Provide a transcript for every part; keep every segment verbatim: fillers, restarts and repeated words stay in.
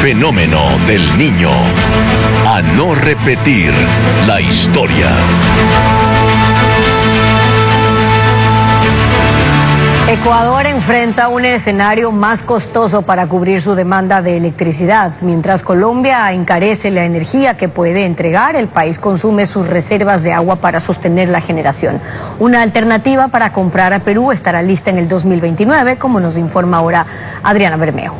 Fenómeno del Niño. A no repetir la historia. Ecuador enfrenta un escenario más costoso para cubrir su demanda de electricidad. Mientras Colombia encarece la energía que puede entregar, el país consume sus reservas de agua para sostener la generación. Una alternativa para comprar a Perú estará lista en el dos mil veintinueve, como nos informa ahora Adriana Bermejo.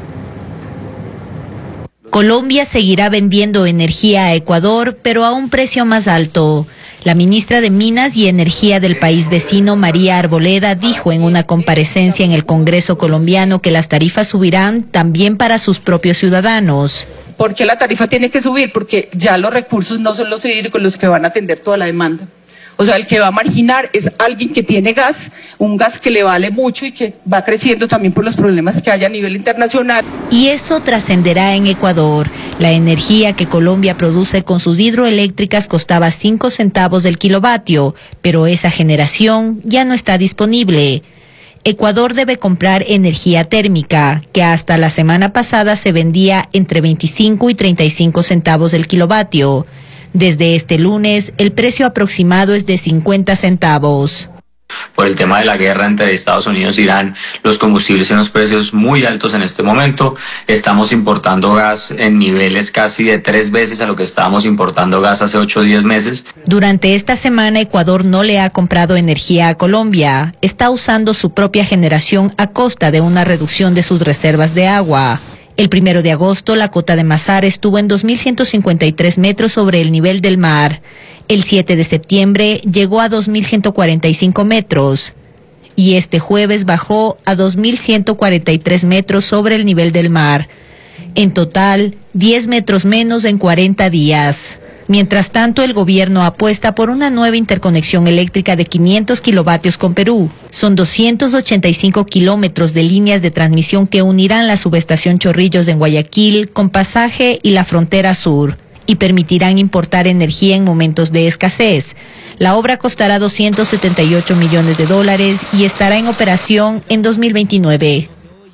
Colombia seguirá vendiendo energía a Ecuador, pero a un precio más alto. La ministra de Minas y Energía del país vecino, María Arboleda, dijo en una comparecencia en el Congreso colombiano que las tarifas subirán también para sus propios ciudadanos. ¿Por qué la tarifa tiene que subir? Porque ya los recursos no son los hídricos los que van a atender toda la demanda. O sea, el que va a marginar es alguien que tiene gas, un gas que le vale mucho y que va creciendo también por los problemas que hay a nivel internacional. Y eso trascenderá en Ecuador. La energía que Colombia produce con sus hidroeléctricas costaba cinco centavos del kilovatio, pero esa generación ya no está disponible. Ecuador debe comprar energía térmica, que hasta la semana pasada se vendía entre veinticinco y treinta y cinco centavos del kilovatio. Desde este lunes, el precio aproximado es de cincuenta centavos. Por el tema de la guerra entre Estados Unidos e Irán, los combustibles en los precios muy altos en este momento. Estamos importando gas en niveles casi de tres veces a lo que estábamos importando gas hace ocho o diez meses. Durante esta semana, Ecuador no le ha comprado energía a Colombia. Está usando su propia generación a costa de una reducción de sus reservas de agua. El primero de agosto, la cota de Masar estuvo en dos mil ciento cincuenta y tres metros sobre el nivel del mar. El siete de septiembre llegó a dos mil ciento cuarenta y cinco metros. Y este jueves bajó a dos mil ciento cuarenta y tres metros sobre el nivel del mar. En total, diez metros menos en cuarenta días. Mientras tanto, el gobierno apuesta por una nueva interconexión eléctrica de quinientos kilovatios con Perú. Son doscientos ochenta y cinco kilómetros de líneas de transmisión que unirán la subestación Chorrillos en Guayaquil con Pasaje y la frontera sur, y permitirán importar energía en momentos de escasez. La obra costará doscientos setenta y ocho millones de dólares y estará en operación en dos mil veintinueve.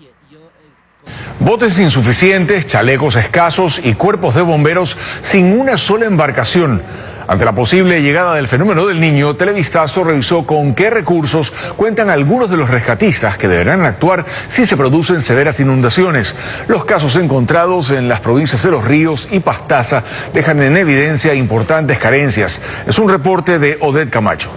Botes insuficientes, chalecos escasos y cuerpos de bomberos sin una sola embarcación. Ante la posible llegada del fenómeno del Niño, Televistazo revisó con qué recursos cuentan algunos de los rescatistas que deberán actuar si se producen severas inundaciones. Los casos encontrados en las provincias de Los Ríos y Pastaza dejan en evidencia importantes carencias. Es un reporte de Odette Camacho.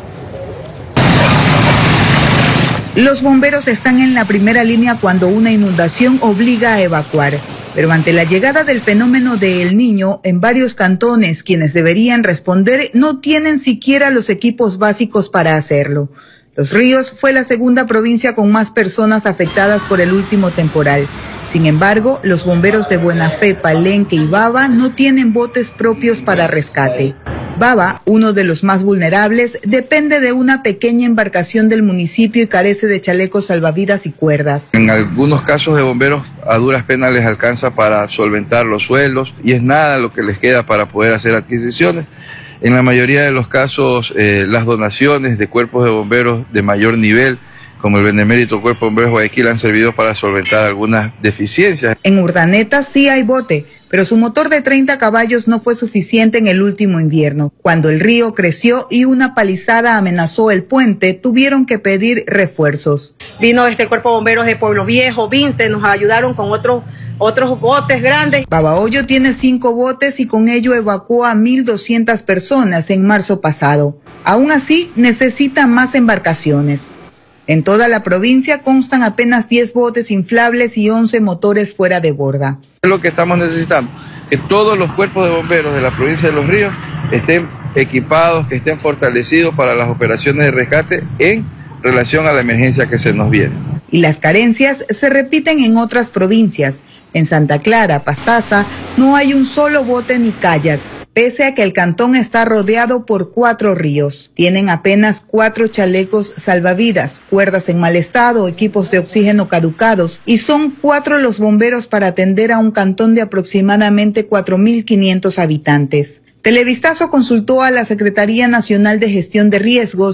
Los bomberos están en la primera línea cuando una inundación obliga a evacuar. Pero ante la llegada del fenómeno de El Niño, en varios cantones quienes deberían responder no tienen siquiera los equipos básicos para hacerlo. Los Ríos fue la segunda provincia con más personas afectadas por el último temporal. Sin embargo, los bomberos de Buena Fe, Palenque y Baba no tienen botes propios para rescate. Baba, uno de los más vulnerables, depende de una pequeña embarcación del municipio y carece de chalecos salvavidas y cuerdas. En algunos casos de bomberos a duras penas les alcanza para solventar los sueldos y es nada lo que les queda para poder hacer adquisiciones. En la mayoría de los casos, eh, las donaciones de cuerpos de bomberos de mayor nivel, como el Benemérito Cuerpo de Bomberos Guayaquil, han servido para solventar algunas deficiencias. En Urdaneta sí hay bote, pero su motor de treinta caballos no fue suficiente en el último invierno. Cuando el río creció y una palizada amenazó el puente, tuvieron que pedir refuerzos. Vino este Cuerpo de Bomberos de Pueblo Viejo, Vince, nos ayudaron con otros otros botes grandes. Babahoyo tiene cinco botes y con ello evacuó a mil doscientas personas en marzo pasado. Aún así, necesita más embarcaciones. En toda la provincia constan apenas diez botes inflables y once motores fuera de borda. Es lo que estamos necesitando, que todos los cuerpos de bomberos de la provincia de Los Ríos estén equipados, que estén fortalecidos para las operaciones de rescate en relación a la emergencia que se nos viene. Y las carencias se repiten en otras provincias. En Santa Clara, Pastaza, no hay un solo bote ni kayak, pese a que el cantón está rodeado por cuatro ríos. Tienen apenas cuatro chalecos salvavidas, cuerdas en mal estado, equipos de oxígeno caducados, y son cuatro los bomberos para atender a un cantón de aproximadamente cuatro mil quinientos habitantes. Televistazo consultó a la Secretaría Nacional de Gestión de Riesgos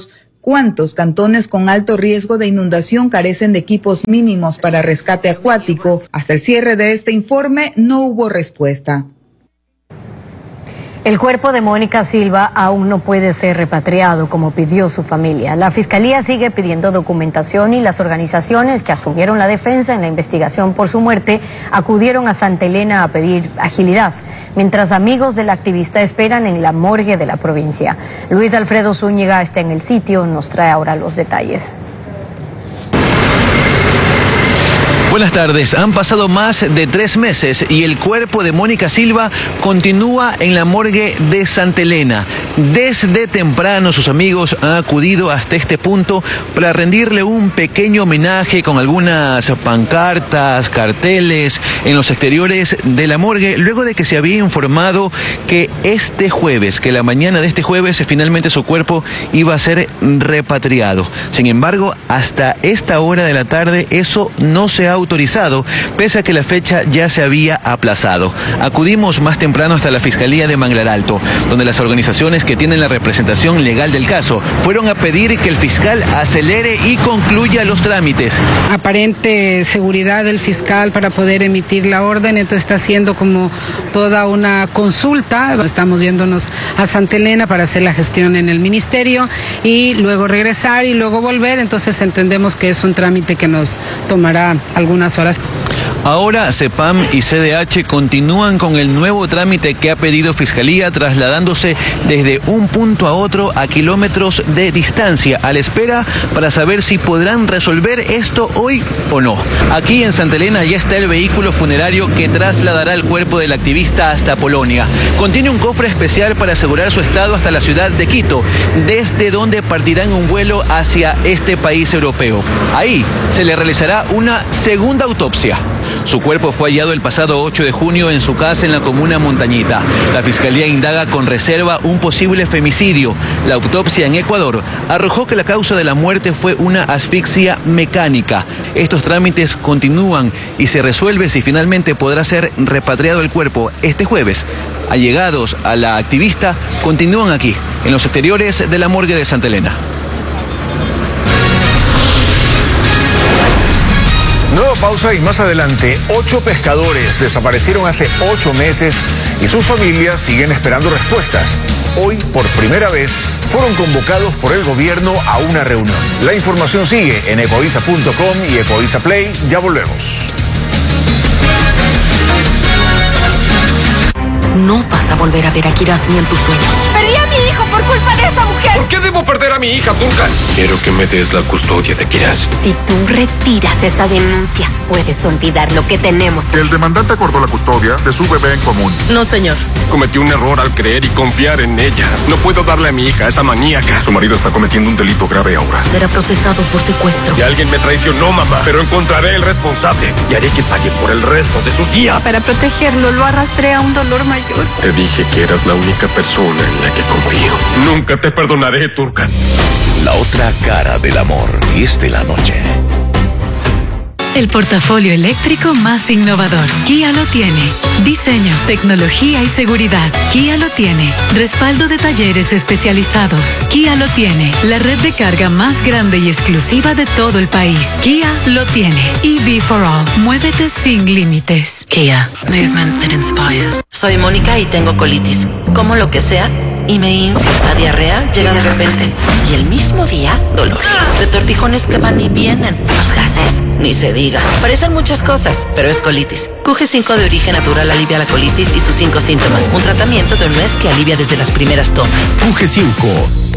¿Cuántos cantones con alto riesgo de inundación carecen de equipos mínimos para rescate acuático? Hasta el cierre de este informe no hubo respuesta. El cuerpo de Mónica Silva aún no puede ser repatriado como pidió su familia. La Fiscalía sigue pidiendo documentación y las organizaciones que asumieron la defensa en la investigación por su muerte acudieron a Santa Elena a pedir agilidad, mientras amigos del activista esperan en la morgue de la provincia. Luis Alfredo Zúñiga está en el sitio, nos trae ahora los detalles. Buenas tardes. Han pasado más de tres meses y el cuerpo de Mónica Silva continúa en la morgue de Santa Elena. Desde temprano sus amigos han acudido hasta este punto para rendirle un pequeño homenaje con algunas pancartas, carteles en los exteriores de la morgue, luego de que se había informado que este jueves, que la mañana de este jueves, finalmente su cuerpo iba a ser repatriado. Sin embargo, hasta esta hora de la tarde eso no se ha autorizado, pese a que la fecha ya se había aplazado. Acudimos más temprano hasta la Fiscalía de Manglar Alto, donde las organizaciones que tienen la representación legal del caso fueron a pedir que el fiscal acelere y concluya los trámites. Aparente seguridad del fiscal para poder emitir la orden, entonces está haciendo como toda una consulta. Estamos yéndonos a Santa Elena para hacer la gestión en el ministerio y luego regresar y luego volver, entonces entendemos que es un trámite que nos tomará algún unas horas. Ahora CEPAM y C D H continúan con el nuevo trámite que ha pedido Fiscalía, trasladándose desde un punto a otro a kilómetros de distancia, a la espera para saber si podrán resolver esto hoy o no. Aquí en Santa Elena ya está el vehículo funerario que trasladará el cuerpo del activista hasta Polonia. Contiene un cofre especial para asegurar su estado hasta la ciudad de Quito, desde donde partirán un vuelo hacia este país europeo. Ahí se le realizará una segunda autopsia. Su cuerpo fue hallado el pasado ocho de junio en su casa en la comuna Montañita. La Fiscalía indaga con reserva un posible femicidio. La autopsia en Ecuador arrojó que la causa de la muerte fue una asfixia mecánica. Estos trámites continúan y se resuelve si finalmente podrá ser repatriado el cuerpo este jueves. Allegados a la activista continúan aquí, en los exteriores de la morgue de Santa Elena. Nueva pausa y más adelante, ocho pescadores desaparecieron hace ocho meses y sus familias siguen esperando respuestas. Hoy, por primera vez, fueron convocados por el gobierno a una reunión. La información sigue en ecoavisa punto com y Ecoavisa Play. Ya volvemos. No vas a volver a ver a Kiraz ni en tus sueños. Perdí a mi hijo por culpa de esa mujer. ¿Por qué debo perder a mi hija, Turkan? Quiero que me des la custodia de Kiraz. Si tú retiras esa denuncia, puedes olvidar lo que tenemos. El demandante acordó la custodia de su bebé en común. No, señor. Cometí un error al creer y confiar en ella. No puedo darle a mi hija a esa maníaca. Su marido está cometiendo un delito grave ahora. Será procesado por secuestro. Y alguien me traicionó, mamá. Pero encontraré el responsable y haré que pague por el resto de sus días. Para protegerlo, lo arrastré a un dolor mayor. Te dije que eras la única persona en la que confío. Nunca te perdonaré, Turkan. La otra cara del amor, diez de la noche. El portafolio eléctrico más innovador. Kia lo tiene. Diseño, tecnología y seguridad. Kia lo tiene. Respaldo de talleres especializados. Kia lo tiene. La red de carga más grande y exclusiva de todo el país. Kia lo tiene. E V for All. Muévete sin límites. Kia. Movement that inspires. Soy Mónica y tengo colitis. Como lo que sea y me infla. La diarrea llega de repente. Y el mismo día, dolor. Retortijones que van y vienen. Los gases, ni se diga. Parecen muchas cosas, pero es colitis. Q G cinco de origen natural alivia la colitis y sus cinco síntomas. Un tratamiento de un mes que alivia desde las primeras tomas. Q G cinco,